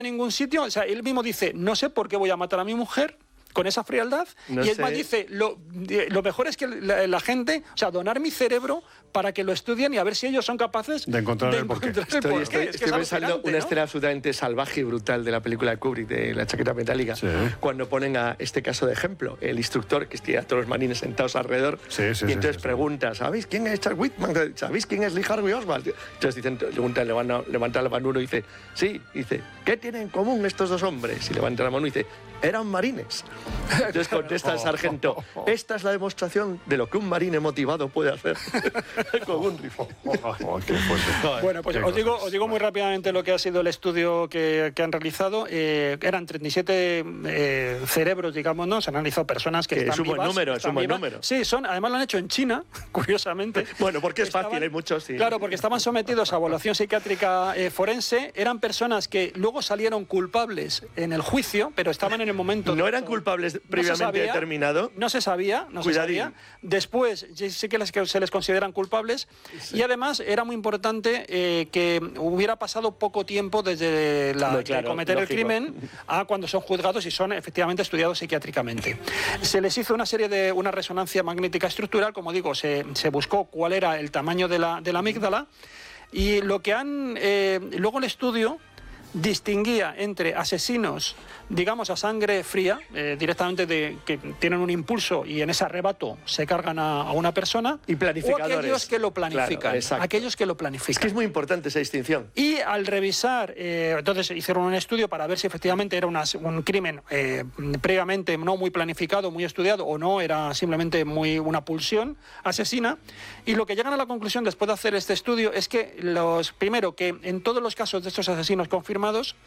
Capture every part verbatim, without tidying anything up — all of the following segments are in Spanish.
ningún sitio, o sea, él mismo dice, no sé por qué voy a matar a mi mujer con esa frialdad, no y es más, dice, lo, lo mejor es que la, la gente, o sea, donar mi cerebro para que lo estudien y a ver si ellos son capaces de encontrar de el porqué. Estoy, estoy, por estoy, es estoy pensando una ¿no? escena absolutamente salvaje y brutal de la película de Kubrick, de La chaqueta metálica, sí. cuando ponen a este caso de ejemplo, el instructor que tiene a todos los marines sentados alrededor, sí, sí, y entonces sí, sí, pregunta, ¿sabéis quién es Charles Whitman? ¿Sabéis quién es Lee Harvey Oswald? Entonces dicen, levanta, levanta, levanta la mano uno y dice, sí, y dice, ¿qué tienen en común estos dos hombres? Y levanta la mano y dice, eran marines. Entonces contesta el sargento, esta es la demostración de lo que un marine motivado puede hacer con un rifle. Oh, qué fuerte. Bueno, pues os digo, os digo muy rápidamente lo que ha sido el estudio que, que han realizado. Eh, eran treinta y siete eh, cerebros, digamos, ¿no? Se han analizado personas que, que están es un vivas. Buen número, es un buen número. Sí, son, además lo han hecho en China, curiosamente. Bueno, porque es estaban, fácil, hay muchos, sí. Claro, porque estaban sometidos a evaluación psiquiátrica eh, forense. Eran personas que luego salieron culpables en el juicio, pero estaban en el momento... ¿No eran culpables previamente no sabía, determinado? No se sabía, no se sabía. Después sí que les, se les consideran culpables. Sí. Y además era muy importante eh, que hubiera pasado poco tiempo desde la, no, claro, de cometer lógico. el crimen a cuando son juzgados y son efectivamente estudiados psiquiátricamente. Se les hizo una serie de una resonancia magnética estructural, como digo, se, se buscó cuál era el tamaño de la, de la amígdala y lo que han... Eh, luego el estudio distinguía entre asesinos, digamos, a sangre fría, eh, directamente de que tienen un impulso y en ese arrebato se cargan a, a una persona, y planificadores. O aquellos que lo planifican. Claro, aquellos que lo planifican. Es que es muy importante esa distinción. Y al revisar, eh, entonces hicieron un estudio para ver si efectivamente era una, un crimen eh, previamente no muy planificado, muy estudiado, o no, era simplemente muy una pulsión asesina. Y lo que llegan a la conclusión después de hacer este estudio es que, los primero, que en todos los casos de estos asesinos confirmados,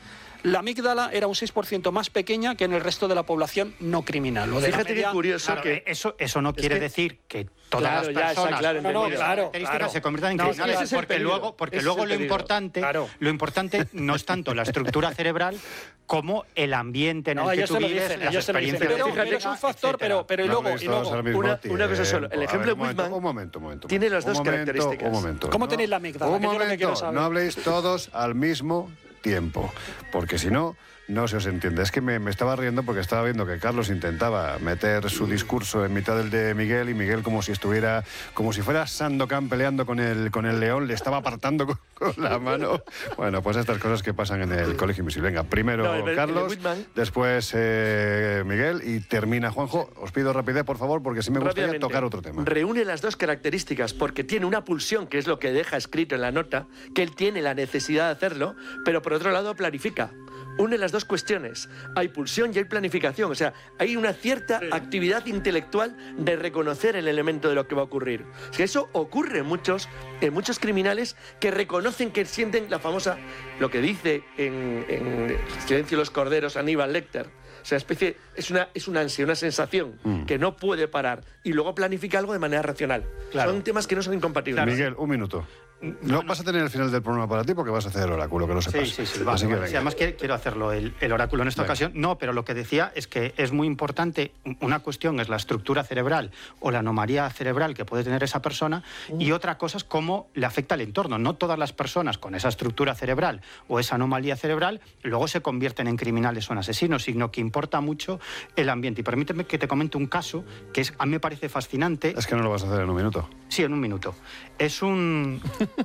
la amígdala era un seis por ciento más pequeña que en el resto de la población no criminal. Lo de Fíjate media... qué curioso claro, que... Eso, eso no quiere que... decir que todas claro, las personas ya, claro, no, no, claro, claro. se conviertan en no, criminales, ese es porque luego, porque luego lo importante, claro. lo importante no es tanto la estructura cerebral como el ambiente en no, el que tú vives, dicen, las experiencias. Pero, pero es un factor, pero, pero y luego... No y luego una, una cosa solo, el ejemplo ver, de Whitman un momento, un momento, tiene las dos un momento, características. Un momento, ¿Cómo no, tenéis la amígdala? Un momento, no habléis todos al mismo tiempo, porque si no... No se os entiende. Es que me, me estaba riendo porque estaba viendo que Carlos intentaba meter su discurso en mitad del de Miguel y Miguel como si estuviera, como si fuera Sandokan peleando con el, con el león, le estaba apartando con, con la mano. Bueno, pues estas cosas que pasan en el Colegio Invisible. Venga, primero no, el, Carlos, el después eh, Miguel y termina Juanjo. Os pido rapidez, por favor, porque sí me gustaría tocar otro tema. Reúne las dos características porque tiene una pulsión, que es lo que deja escrito en la nota, que él tiene la necesidad de hacerlo, pero por otro lado planifica. Une las dos cuestiones. Hay pulsión y hay planificación. O sea, hay una cierta sí. actividad intelectual de reconocer el elemento de lo que va a ocurrir. O sea, eso ocurre en muchos, en muchos criminales que reconocen que sienten la famosa, lo que dice en, en Silencio de los Corderos Aníbal Lecter. O sea, especie, es una, es una ansia, una sensación mm. que no puede parar y luego planifica algo de manera racional. Claro. Son temas que no son incompatibles. Claro. Miguel, un minuto. No, no vas a tener el final del programa para ti porque vas a hacer el oráculo, que lo sepas. Sí, sí, sí. Va, Así que sí además quiero hacerlo el, el oráculo en esta venga. ocasión. No, pero lo que decía es que es muy importante. Una cuestión es la estructura cerebral o la anomalía cerebral que puede tener esa persona mm. y otra cosa es cómo le afecta el entorno. No todas las personas con esa estructura cerebral o esa anomalía cerebral luego se convierten en criminales o en asesinos, sino que importa mucho el ambiente. Y permíteme que te comente un caso que es, a mí me parece fascinante. Es que no lo vas a hacer en un minuto. Sí, en un minuto. Es un...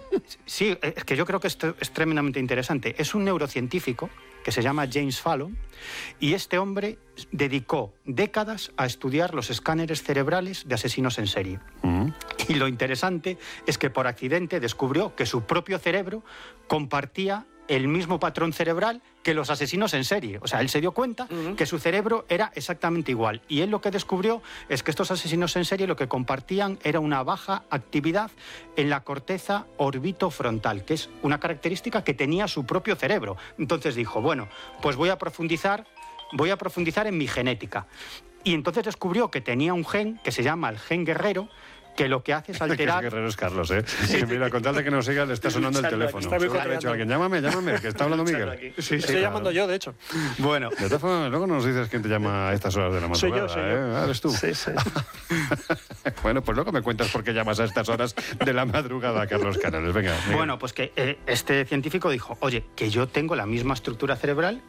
Sí, es que yo creo que esto es tremendamente interesante. Es un neurocientífico que se llama James Fallon y este hombre dedicó décadas a estudiar los escáneres cerebrales de asesinos en serie. Uh-huh. Y lo interesante es que por accidente descubrió que su propio cerebro compartía el mismo patrón cerebral que los asesinos en serie. O sea, él se dio cuenta uh-huh. que su cerebro era exactamente igual. Y él lo que descubrió es que estos asesinos en serie lo que compartían era una baja actividad en la corteza orbitofrontal, que es una característica que tenía su propio cerebro. Entonces dijo, bueno, pues voy a profundizar, voy a profundizar en mi genética. Y entonces descubrió que tenía un gen que se llama el gen guerrero, que lo que hace es alterar... Qué guerrero es Carlos, ¿eh? Sí, mira, con tal de que nos siga, le está sonando el teléfono. Está muy Seguro que le ha dicho alguien, llámame, llámame, que está hablando Miguel. Sí, sí, Estoy claro. llamando yo, de hecho. Bueno. De todas formas, luego nos dices quién te llama a estas horas de la madrugada. Soy yo, soy ¿eh? yo. Ah, ¿eres tú? Sí, sí. Bueno, pues luego me cuentas por qué llamas a estas horas de la madrugada a Carlos Canales. Venga, Miguel. Bueno, pues que eh, este científico dijo, oye, que yo tengo la misma estructura cerebral